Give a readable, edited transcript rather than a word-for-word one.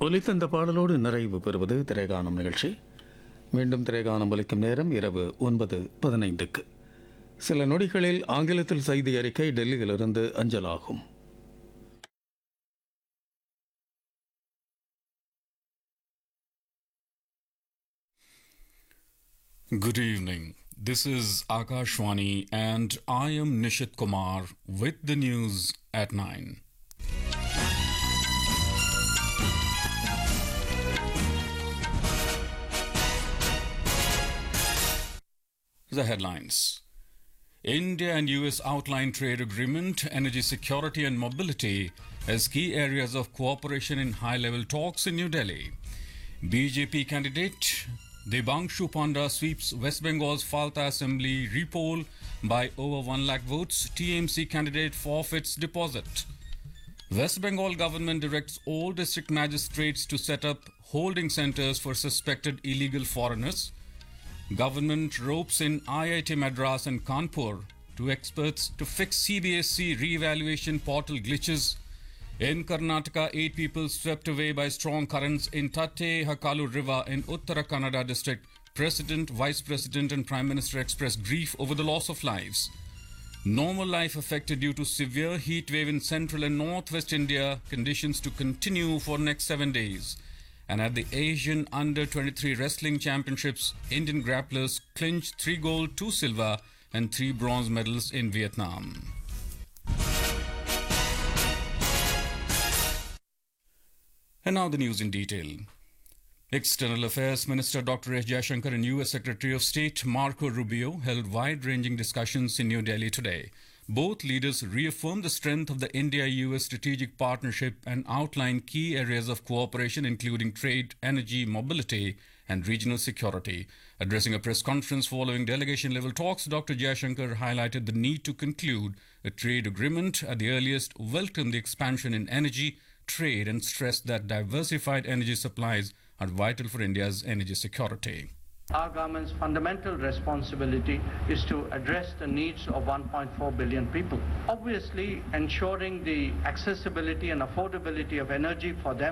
ஒலித்த இந்த பாடலோடு நிறைவு பெறுவது திரைகாணும் நிகழ்ச்சி. மீண்டும் திரைகாணும் ஒலிக்கும் நேரம் இரவு 9:15க்கு. சில நொடிகளில் ஆங்கிலத்தில் செய்தி அறிக்கை டெல்லியிலிருந்து அஞ்சலாகும். Good evening. This is Akashwani and I am Nishit Kumar with the news at 9. The headlines. India and US outline trade agreement, energy security and mobility as key areas of cooperation in high-level talks in New Delhi. BJP candidate Debangshu Panda sweeps West Bengal's Falta Assembly repoll by over 1 lakh votes. TMC candidate forfeits deposit. West Bengal government directs all district magistrates to set up holding centers for suspected illegal foreigners. Government ropes in IIT Madras and Kanpur to experts to fix CBSE re-evaluation portal glitches. In Karnataka, 8 people swept away by strong currents in Tate Hakalu River in Uttara Kannada district. President, Vice President and Prime Minister expressed grief over the loss of lives. Normal life affected due to severe heat wave in central and northwest India. Conditions to continue for next 7 days. And at the Asian Under-23 Wrestling Championships, Indian grapplers clinched 3 gold, 2 silver and 3 bronze medals in Vietnam. And now the news in detail. External Affairs Minister Dr. S. Jaishankar and U.S. Secretary of State Marco Rubio held wide-ranging discussions in New Delhi today. Both leaders reaffirmed the strength of the India-US strategic partnership and outlined key areas of cooperation including trade, energy, mobility and regional security. Addressing a press conference following delegation-level talks, Dr. Jaishankar highlighted the need to conclude a trade agreement at the earliest, welcomed the expansion in energy, trade and stressed that diversified energy supplies are vital for India's energy security. Our government's fundamental responsibility is to address the needs of 1.4 billion people. Obviously, ensuring the accessibility and affordability of energy for them